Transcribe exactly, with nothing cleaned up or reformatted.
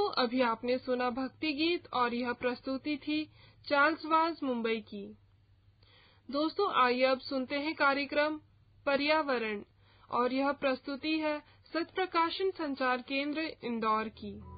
अभी आपने सुना भक्ति गीत और यह प्रस्तुति थी चार्ल्स वाज मुंबई की। दोस्तों, आइए अब सुनते हैं कार्यक्रम पर्यावरण और यह प्रस्तुति है सत्प्रकाशन संचार केंद्र इंदौर की।